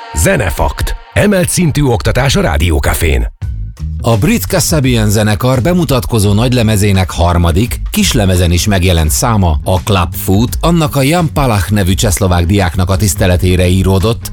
Zenefakt. Emelt szintű oktatás a Rádiókafén. A brit Kasabian zenekar bemutatkozó nagylemezének harmadik, kislemezen is megjelent száma, a Club Food, annak a Jan Palach nevű csehszlovák diáknak a tiszteletére íródott,